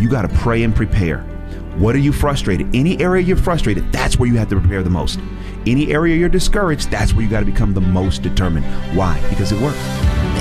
You got to pray and prepare. What are you frustrated? Any area you're frustrated, that's where you have to prepare the most. Any area you're discouraged, that's where you got to become the most determined. Why? Because it works.